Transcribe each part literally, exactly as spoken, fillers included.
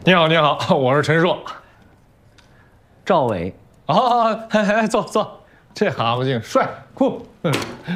你好，你好，我是陈硕， 赵伟。 哦，哎哎，坐坐，这蛤蟆精帅酷。嗯，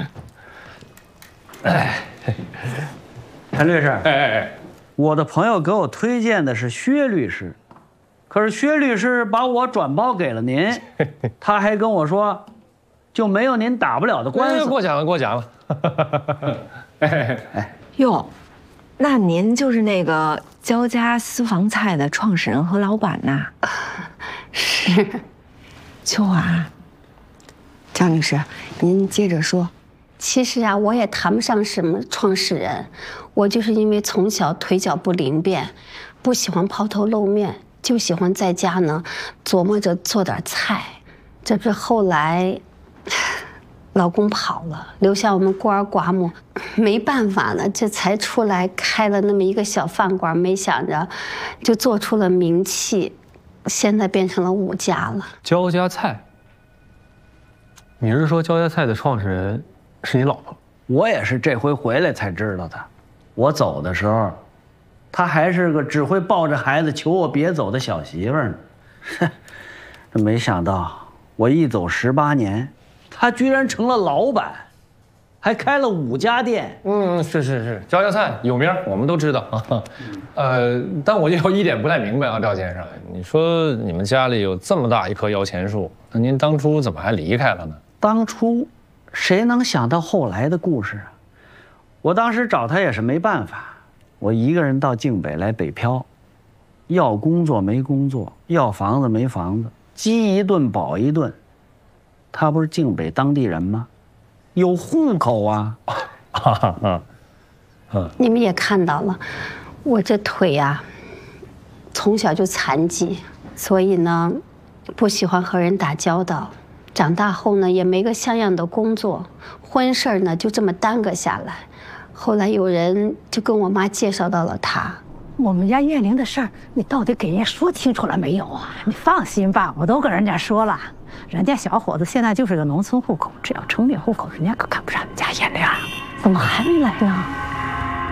哎，陈律师， 哎哎哎， 我的朋友给我推荐的是薛律师，可是薛律师把我转包给了您，他还跟我说，就没有您打不了的官司。 过奖了，过奖了。哎哎哎， 哟，那您就是那个焦家私房菜的创始人和老板呐？ 是。 秋华， 张律师，您接着说。其实啊，我也谈不上什么创始人，我就是因为从小腿脚不灵便，不喜欢抛头露面，就喜欢在家呢琢磨着做点菜。这不后来，老公跑了，留下我们孤儿寡母，没办法了，这才出来开了那么一个小饭馆，没想着就做出了名气。现在变成了五家了。 焦家菜，你是说焦家菜的创始人是你老婆？ 我也是这回回来才知道的。我走的时候，她还是个只会抱着孩子求我别走的小媳妇呢。哼，没想到我一走十八年，她居然成了老板，还开了五家店。 嗯，是是是，焦家菜有名，我们都知道啊。呃，但我就有一点不太明白啊，赵先生，你说你们家里有这么大一棵摇钱树，那您当初怎么还离开了呢？ 当初，谁能想到后来的故事啊？我当时找他也是没办法，我一个人到靖北来北漂，要工作没工作，要房子没房子，饥一顿饱一顿。他不是靖北当地人吗？有户口啊！ 啊啊， 嗯，你们也看到了。我这腿呀、啊，从小就残疾，所以呢，不喜欢和人打交道。长大后呢，也没个像样的工作，婚事儿呢就这么耽搁下来。后来有人就跟我妈介绍到了他。 我们家叶玲的事儿，你到底给人家说清楚了没有啊？你放心吧，我都跟人家说了。人家小伙子现在就是个农村户口，只要城里户口，人家可看不上你家叶玲。怎么还没来呢？